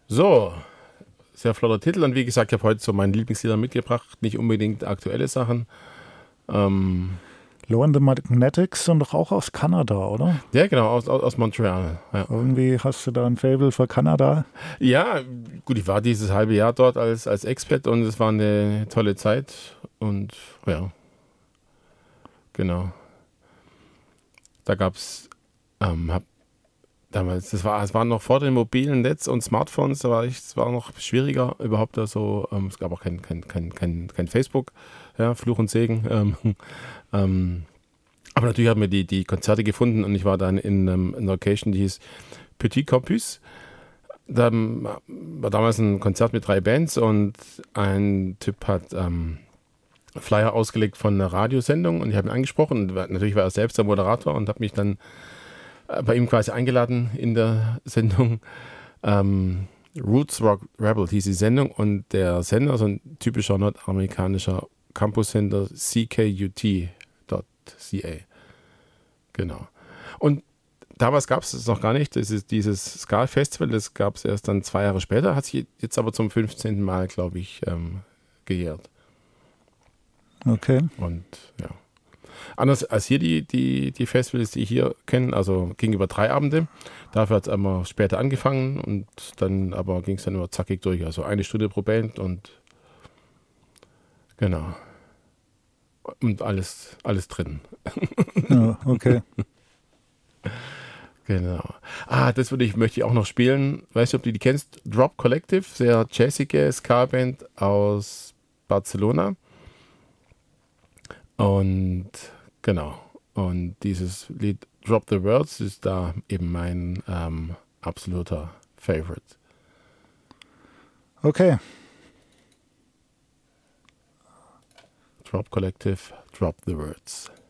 So, sehr flotter Titel und wie gesagt, ich habe heute so meine Lieblingslieder mitgebracht, nicht unbedingt aktuelle Sachen. Low and the Magnetics sind doch auch aus Kanada, oder? Ja, genau, aus Montreal. Ja. Irgendwie hast du da ein Faible für Kanada. Ja, gut, ich war dieses halbe Jahr dort als Expat und es war eine tolle Zeit und ja, genau. Da gab es, hab damals, es war noch vor dem mobilen Netz und Smartphones, es war noch schwieriger überhaupt da so, es gab auch kein Facebook, ja, Fluch und Segen. Ähm, aber natürlich haben wir die Konzerte gefunden und ich war dann in einer Location, die hieß Petit Campus. Da war damals ein Konzert mit 3 Bands und ein Typ hat Flyer ausgelegt von einer Radiosendung und ich habe ihn angesprochen und natürlich war er selbst der Moderator und habe mich dann bei ihm quasi eingeladen in der Sendung. Roots Rock Rebel hieß die Sendung und der Sender, so ein typischer nordamerikanischer Campus-Sender, CKUT.ca. Genau. Und damals gab es es noch gar nicht, dieses Ska-Festival, das gab es erst dann 2 Jahre später, hat sich jetzt aber zum 15. Mal, glaube ich, gejährt. Okay. Und ja. Anders als hier die Festivals, die ich hier kenne, also ging über 3 Abende. Dafür hat es einmal später angefangen und dann aber ging es dann immer zackig durch. Also 1 Stunde pro Band und genau. Und alles drin. Ja, okay. Genau. Möchte ich auch noch spielen. Weißt du, ob du die kennst? Drop Collective, sehr jazzige Ska-Band aus Barcelona. Und genau. Und dieses Lied Drop the Words ist da eben mein absoluter Favorite. Okay. Drop Collective, Drop the Words.